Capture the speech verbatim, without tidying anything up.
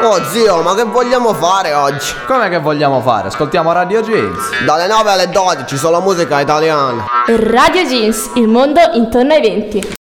Oh zio, ma che vogliamo fare oggi? Come che vogliamo fare? Ascoltiamo Radio Jeans. Dalle nove alle dodici solo musica italiana. Radio Jeans, il mondo intorno ai venti.